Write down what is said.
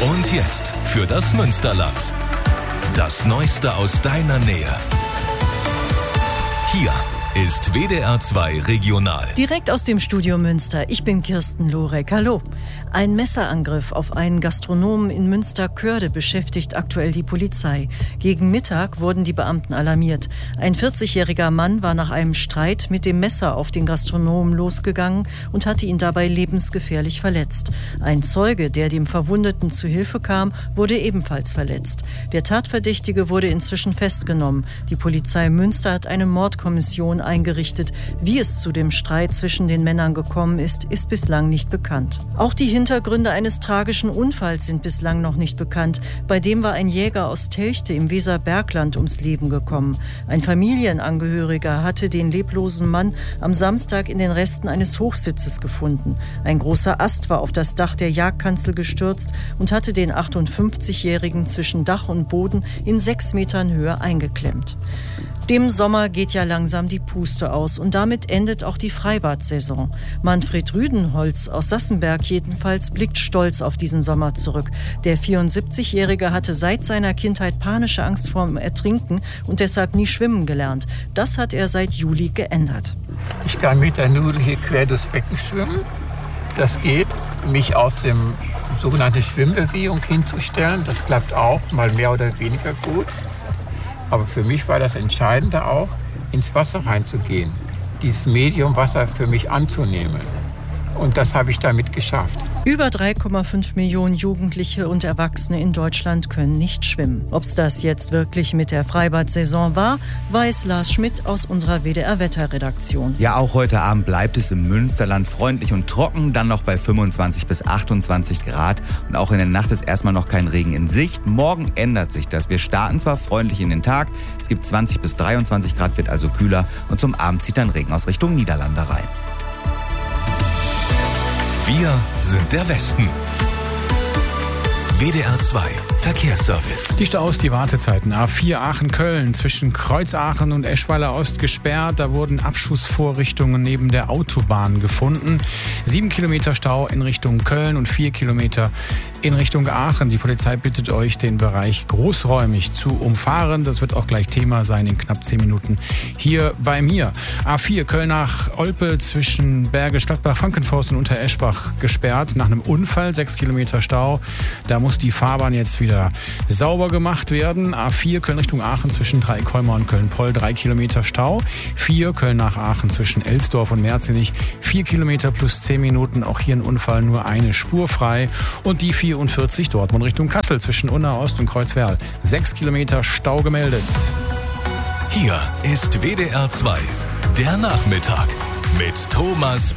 Und jetzt für das Münsterland. Das Neueste aus deiner Nähe. Hier ist WDR 2 Regional. Direkt aus dem Studio Münster. Ich bin Kirsten Lorek. Hallo. Ein Messerangriff auf einen Gastronomen in Münster-Körde beschäftigt aktuell die Polizei. Gegen Mittag wurden die Beamten alarmiert. Ein 40-jähriger Mann war nach einem Streit mit dem Messer auf den Gastronomen losgegangen und hatte ihn dabei lebensgefährlich verletzt. Ein Zeuge, der dem Verwundeten zu Hilfe kam, wurde ebenfalls verletzt. Der Tatverdächtige wurde inzwischen festgenommen. Die Polizei Münster hat eine Mordkommission eingerichtet. Wie es zu dem Streit zwischen den Männern gekommen ist, ist bislang nicht bekannt. Auch die Hintergründe eines tragischen Unfalls sind bislang noch nicht bekannt. Bei dem war ein Jäger aus Telchte im Weserbergland ums Leben gekommen. Ein Familienangehöriger hatte den leblosen Mann am Samstag in den Resten eines Hochsitzes gefunden. Ein großer Ast war auf das Dach der Jagdkanzel gestürzt und hatte den 58-Jährigen zwischen Dach und Boden in 6 Metern Höhe eingeklemmt. Dem Sommer geht ja langsam die Puste aus und damit endet auch die Freibad-Saison. Manfred Rüdenholz aus Sassenberg jedenfalls blickt stolz auf diesen Sommer zurück. Der 74-Jährige hatte seit seiner Kindheit panische Angst vorm Ertrinken und deshalb nie schwimmen gelernt. Das hat er seit Juli geändert. Ich kann mit der Nudel hier quer durchs Becken schwimmen. Das geht. Mich aus dem sogenannten Schwimmbewegung hinzustellen, das klappt auch, mal mehr oder weniger gut. Aber für mich war das Entscheidende auch, ins Wasser reinzugehen, dieses Medium Wasser für mich anzunehmen. Und das habe ich damit geschafft. Über 3,5 Millionen Jugendliche und Erwachsene in Deutschland können nicht schwimmen. Ob es das jetzt wirklich mit der Freibad-Saison war, weiß Lars Schmidt aus unserer WDR-Wetterredaktion. Ja, auch heute Abend bleibt es im Münsterland freundlich und trocken, dann noch bei 25 bis 28 Grad. Und auch in der Nacht ist erstmal noch kein Regen in Sicht. Morgen ändert sich das. Wir starten zwar freundlich in den Tag, es gibt 20 bis 23 Grad, wird also kühler und zum Abend zieht dann Regen aus Richtung Niederlande rein. Wir sind der Westen. WDR 2 Verkehrsservice. Die Staus, die Wartezeiten. A4 Aachen-Köln zwischen Kreuzaachen und Eschweiler Ost gesperrt. Da wurden Abschussvorrichtungen neben der Autobahn gefunden. 7 Kilometer Stau in Richtung Köln und 4 Kilometer in Richtung Aachen. Die Polizei bittet euch, den Bereich großräumig zu umfahren. Das wird auch gleich Thema sein in knapp 10 Minuten hier bei mir. A4 Köln nach Olpe zwischen Bergisch Gladbach, Frankenforst und Untereschbach gesperrt. Nach einem Unfall 6 Kilometer Stau. Da muss die Fahrbahn jetzt wieder sauber gemacht werden. A4 Köln Richtung Aachen zwischen Dreikolmer und Köln-Poll 3 Kilometer Stau. 4 Köln nach Aachen zwischen Elsdorf und Merzenich 4 Kilometer plus 10 Minuten. Auch hier ein Unfall, nur eine Spur frei. Und die 44 Dortmund Richtung Kassel zwischen Unna Ost und Kreuzwerl 6 Kilometer Stau gemeldet. Hier ist WDR 2, der Nachmittag mit Thomas